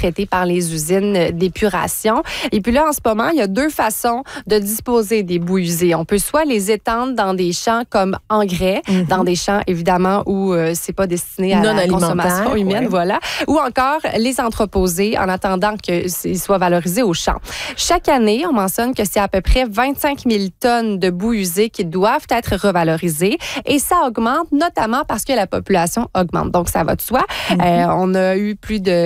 traitées par les usines d'épuration. Et puis là, en ce moment, il y a 2 façons de disposer des boues usées. On peut soit les étendre dans des champs comme engrais, dans des champs, évidemment, où c'est pas destiné à la consommation humaine, voilà. Ou encore les entreposer en attendant qu'ils soient valorisés au champ. Chaque année, on mentionne que c'est à peu près 25 000 tonnes de boues usées qui doivent être revalorisées. Et ça augmente, notamment parce que la population augmente. Donc, ça va de soi. On a eu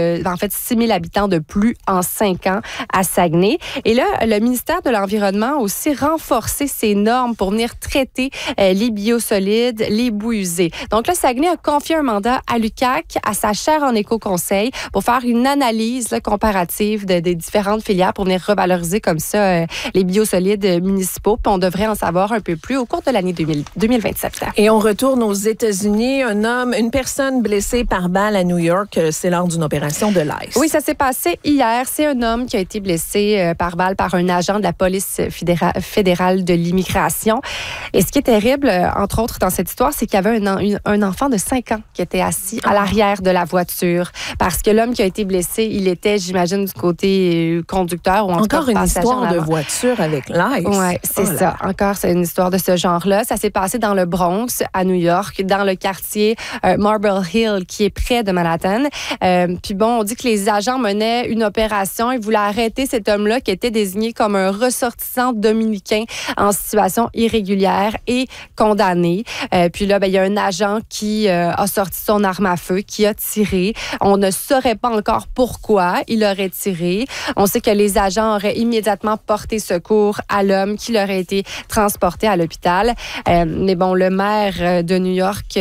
6 000 habitants de plus en 5 ans à Saguenay. Et là, le ministère de l'Environnement a aussi renforcé ses normes pour venir traiter les biosolides, les boues usées. Donc là, Saguenay a confié un mandat à l'UQAC, à sa chaire en éco-conseil, pour faire une analyse comparative des différentes filières pour venir revaloriser comme ça les biosolides municipaux. Puis on devrait en savoir un peu plus au cours de l'année 2027. Et on retourne aux États-Unis. Une personne blessée par balle à New York, c'est lors d'une opération de l'ICE. Oui, ça s'est passé hier. C'est un homme qui a été blessé par balle par un agent de la police fédérale de l'immigration. Et ce qui est terrible, entre autres, dans cette histoire, c'est qu'il y avait un enfant de 5 ans qui était assis à l'arrière de la voiture. Parce que l'homme qui a été blessé, il était, j'imagine, du côté conducteur ou encore une histoire de voiture avec l'ICE. Oui, c'est ça. Encore, c'est une histoire de ce genre-là. Ça s'est passé dans le Bronx, à New York, dans le quartier Marble Hill, qui est près de Manhattan. Puis bon, on dit que les agents menaient une opération. Ils voulaient arrêter cet homme-là qui était désigné comme un ressortissant dominicain en situation irrégulière et condamné. Puis là, il y a un agent qui a sorti son arme à feu, qui a tiré. On ne saurait pas encore pourquoi il aurait tiré. On sait que les agents auraient immédiatement porté secours à l'homme qui aurait été transporté à l'hôpital. Mais bon, le maire de New York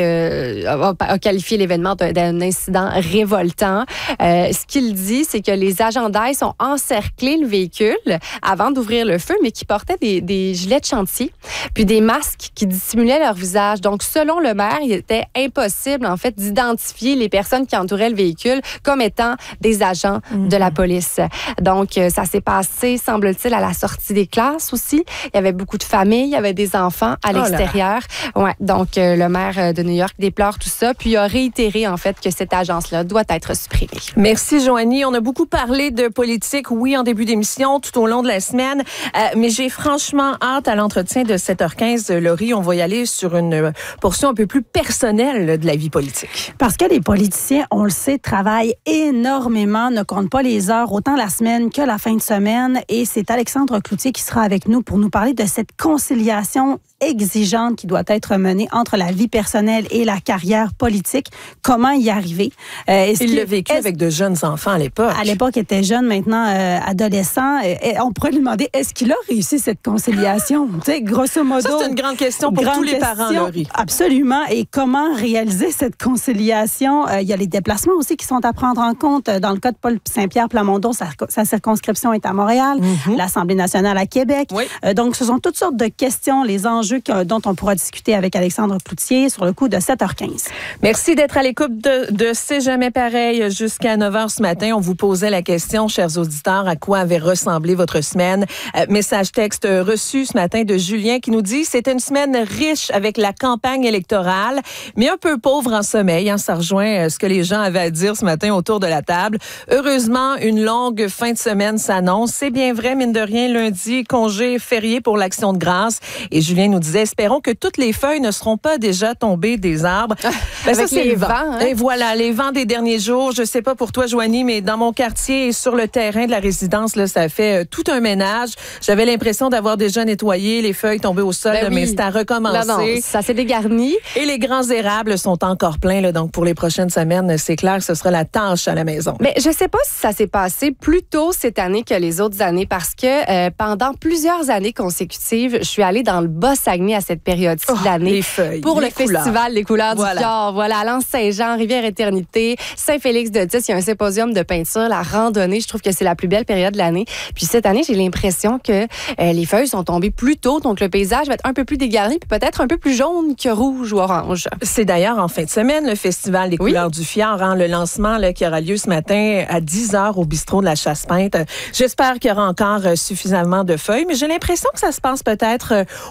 a qualifié l'événement d'un incident révoltant. Ce qu'il dit, c'est que les agents d'ICE ont encerclé le véhicule avant d'ouvrir le feu, mais qui portaient des gilets de chantier, puis des masques qui dissimulaient leur visage. Donc, selon le maire, il était impossible, en fait, d'identifier les personnes qui entouraient le véhicule comme étant des agents de la police. Donc, ça s'est passé, semble-t-il, à la sortie des classes aussi. Il y avait beaucoup de familles, il y avait des enfants à l'extérieur. Ouais, donc, le maire de New York déplore tout ça, puis a réitéré, en fait, que cette agence-là doit être supprimée. Merci, Joanie. On a beaucoup parlé de politique, oui, en début d'émission, tout au long de la semaine, mais j'ai franchement hâte à l'entretien de 7h15, Laurie. On va y aller sur une portion un peu plus personnelle de la vie politique. Parce que les politiciens, on le sait, travaillent énormément, ne comptent pas les heures, autant la semaine que la fin de semaine. Et c'est Alexandre Cloutier qui sera avec nous pour nous parler de cette conciliation exigeante qui doit être menée entre la vie personnelle et la carrière politique. Comment y arriver? Il l'a vécu avec de jeunes enfants à l'époque. À l'époque, il était jeune, maintenant adolescent. On pourrait lui demander, est-ce qu'il a réussi cette conciliation? Tu sais, grosso modo. Ça, c'est une grande question pour tous les parents, Laurie. Absolument. Et comment réaliser cette conciliation? Il y a les déplacements aussi qui sont à prendre en compte. Dans le cas de Paul Saint-Pierre Plamondon, sa circonscription est à Montréal, l'Assemblée nationale à Québec. Oui. Donc, ce sont toutes sortes de questions, les enjeux dont on pourra discuter avec Alexandre Cloutier sur le coup de 7h15. Merci d'être à l'écoute de C'est jamais pareil jusqu'à 9h ce matin. On vous posait la question, chers auditeurs, à quoi avait ressemblé votre semaine? Message texte reçu ce matin de Julien qui nous dit « C'était une semaine riche avec la campagne électorale, mais un peu pauvre en sommeil. » Ça rejoint ce que les gens avaient à dire ce matin autour de la table. Heureusement, une longue fin de semaine s'annonce. C'est bien vrai, mine de rien, lundi, congé férié pour l'Action de grâce. Et Julien nous disait, espérons que toutes les feuilles ne seront pas déjà tombées des arbres. Avec ça, c'est les vents. Hein? Et voilà, les vents des derniers jours. Je sais pas pour toi, Joanie, mais dans mon quartier et sur le terrain de la résidence, là, ça fait tout un ménage. J'avais l'impression d'avoir déjà nettoyé les feuilles tombées au sol, mais c'est à recommencer. Non, ça s'est dégarni. Et les grands érables sont encore pleins. Là, donc, pour les prochaines semaines, c'est clair que ce sera la tâche à la maison. Mais je sais pas si ça s'est passé plus tôt cette année que les autres années parce que pendant plusieurs années consécutives, je suis allée dans le Bas-Saguenay à cette période-ci de l'année pour le Festival des couleurs du Fjord. Voilà, à L'Anse-Saint-Jean, Rivière-Éternité, Saint-Félix-de-Dis, il y a un symposium de peinture, la randonnée. Je trouve que c'est la plus belle période de l'année. Puis cette année, j'ai l'impression que les feuilles sont tombées plus tôt, donc le paysage va être un peu plus dégarni, puis peut-être un peu plus jaune que rouge ou orange. C'est d'ailleurs en fin de semaine, le Festival des couleurs du Fjord, le lancement là, qui aura lieu ce matin à 10h au bistrot de la Chasse-Peinte. J'espère qu'il y aura encore suffisamment de feuilles, mais j'ai l'impression que ça se passe peut-être au même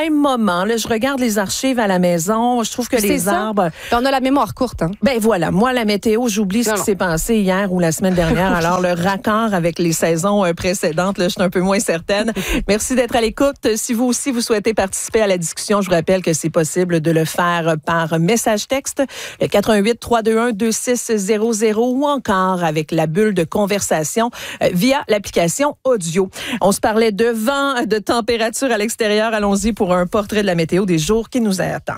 même moment. Là, je regarde les archives à la maison. Je trouve que les arbres... On a la mémoire courte. Hein? Ben voilà. Moi, la météo, j'oublie ce qui s'est passé hier ou la semaine dernière. Alors, le raccord avec les saisons précédentes, là, je suis un peu moins certaine. Merci d'être à l'écoute. Si vous aussi, vous souhaitez participer à la discussion, je vous rappelle que c'est possible de le faire par message texte, le 88-321-2600 ou encore avec la bulle de conversation via l'application audio. On se parlait de vent, de température à l'extérieur. Allons-y pour un portrait de la météo des jours qui nous attend.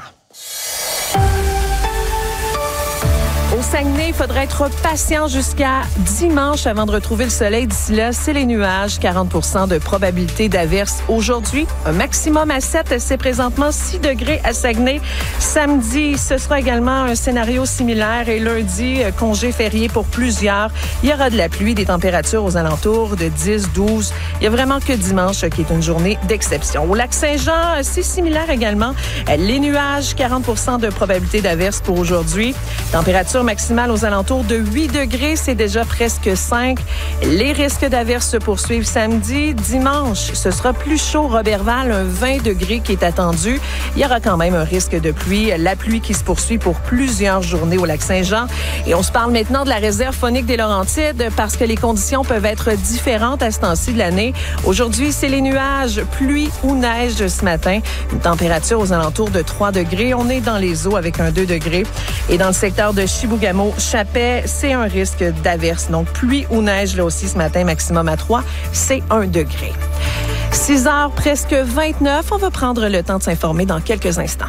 Au Saguenay, il faudrait être patient jusqu'à dimanche avant de retrouver le soleil. D'ici là, c'est les nuages. 40% de probabilité d'averse aujourd'hui. Un maximum à 7. C'est présentement 6 degrés à Saguenay. Samedi, ce sera également un scénario similaire. Et lundi, congé férié pour plusieurs. Il y aura de la pluie, des températures aux alentours de 10-12. Il y a vraiment que dimanche qui est une journée d'exception. Au Lac-Saint-Jean, c'est similaire également. Les nuages, 40% de probabilité d'averse pour aujourd'hui. Température maximale aux alentours de 8 degrés, c'est déjà presque 5. Les risques d'averse se poursuivent samedi. Dimanche, ce sera plus chaud. Roberval, un 20 degrés qui est attendu. Il y aura quand même un risque de pluie. La pluie qui se poursuit pour plusieurs journées au Lac-Saint-Jean. Et on se parle maintenant de la réserve faunique des Laurentides parce que les conditions peuvent être différentes à ce temps-ci de l'année. Aujourd'hui, c'est les nuages, pluie ou neige ce matin. Une température aux alentours de 3 degrés. On est dans les eaux avec un 2 degrés. Et dans le secteur de Chibougamau, Chapais, c'est un risque d'averse. Donc, pluie ou neige là aussi ce matin, maximum à 3, c'est 1 degré. 6h presque 29, on va prendre le temps de s'informer dans quelques instants.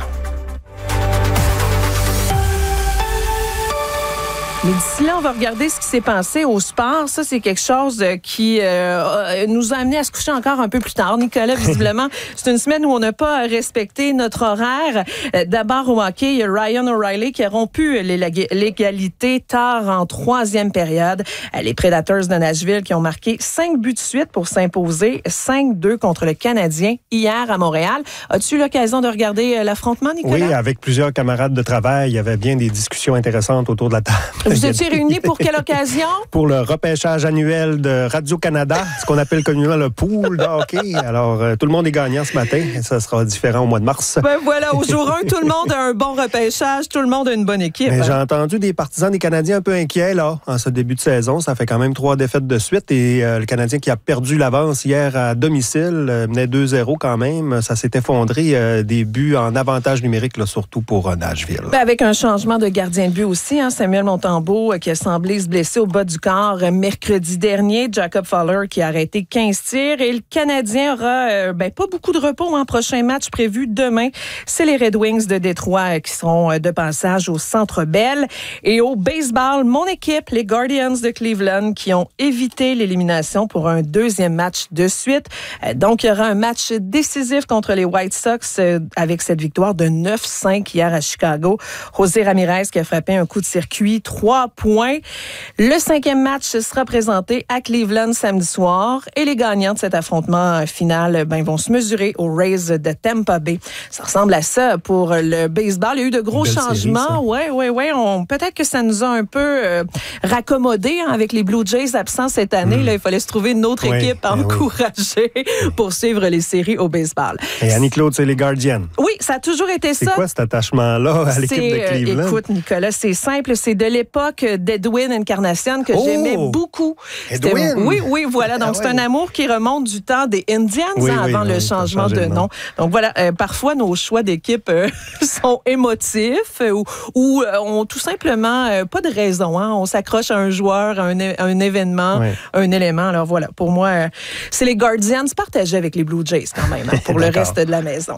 Mais d'ici là, on va regarder ce qui s'est passé au sport. Ça, c'est quelque chose qui nous a amené à se coucher encore un peu plus tard. Nicolas, visiblement, c'est une semaine où on n'a pas respecté notre horaire. D'abord, au hockey, il y a Ryan O'Reilly qui a rompu l'égalité tard en troisième période. Les Predators de Nashville qui ont marqué 5 buts de suite pour s'imposer 5-2 contre le Canadien hier à Montréal. As-tu eu l'occasion de regarder l'affrontement, Nicolas? Oui, avec plusieurs camarades de travail. Il y avait bien des discussions intéressantes autour de la table. Vous étiez réunis pour quelle occasion? Pour le repêchage annuel de Radio-Canada, ce qu'on appelle communément le pool de hockey. Alors, tout le monde est gagnant ce matin. Ça sera différent au mois de mars. Ben voilà, au jour 1, tout le monde a un bon repêchage. Tout le monde a une bonne équipe. Mais j'ai entendu des partisans des Canadiens un peu inquiets là, en ce début de saison. Ça fait quand même 3 défaites de suite. Et le Canadien qui a perdu l'avance hier à domicile, menait 2-0 quand même. Ça s'est effondré. Des buts en avantage numérique, là, surtout pour Nashville. Ben avec un changement de gardien de but aussi. Samuel Montembeault qui a semblé se blesser au bas du corps mercredi dernier. Jacob Fowler qui a arrêté 15 tirs. Et le Canadien aura pas beaucoup de repos. Prochain match prévu demain. C'est les Red Wings de Détroit qui seront de passage au Centre Bell. Et au baseball, mon équipe, les Guardians de Cleveland, qui ont évité l'élimination pour un deuxième match de suite. Donc, il y aura un match décisif contre les White Sox avec cette victoire de 9-5 hier à Chicago. José Ramirez qui a frappé un coup de circuit, 3 points. Le 5e match sera présenté à Cleveland samedi soir et les gagnants de cet affrontement final vont se mesurer aux Rays de Tampa Bay. Ça ressemble à ça pour le baseball. Il y a eu de gros changements. Oui. Peut-être que ça nous a un peu raccommodés avec les Blue Jays absents cette année. Là, il fallait se trouver une autre équipe à encourager pour suivre les séries au baseball. Et Annie-Claude, c'est les Guardians. Oui, ça a toujours été ça. C'est quoi cet attachement-là à l'équipe de Cleveland? Écoute, Nicolas, c'est simple. C'est de l'époque d'Edwin Encarnacion que j'aimais beaucoup. Edwin? Oui, voilà. Donc, c'est un amour qui remonte du temps des Indians avant le changement de nom. Donc, voilà. Parfois, nos choix d'équipe sont émotifs ou ont tout simplement pas de raison. On s'accroche à un joueur, à un événement, un élément. Alors, voilà. Pour moi, c'est les Guardians partagés avec les Blue Jays quand même pour le reste de la maison.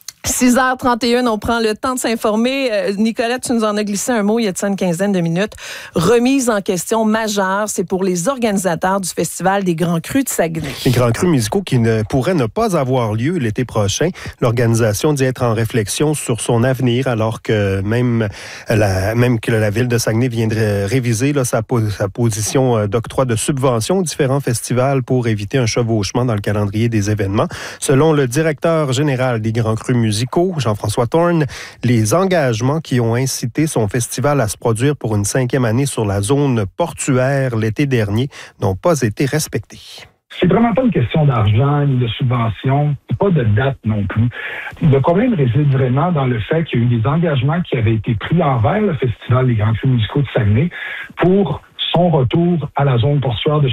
6h31, on prend le temps de s'informer. Nicolette, tu nous en as glissé un mot il y a de ça une quinzaine de minutes. Remise en question majeure, c'est pour les organisateurs du Festival des Grands Crus de Saguenay. Les Grands Crus musicaux qui pourraient ne pas avoir lieu l'été prochain. L'organisation dit être en réflexion sur son avenir, alors que même que la Ville de Saguenay viendrait réviser sa position d'octroi de subventions aux différents festivals pour éviter un chevauchement dans le calendrier des événements. Selon le directeur général des Grands Crus musicaux, Jean-François Thorne, les engagements qui ont incité son festival à se produire pour une 5e année sur la zone portuaire l'été dernier n'ont pas été respectés. C'est vraiment pas une question d'argent ni de subvention, pas de date non plus. Le problème réside vraiment dans le fait qu'il y a eu des engagements qui avaient été pris envers le Festival des Grands Crus musicaux de Saguenay pour son retour à la zone portuaire de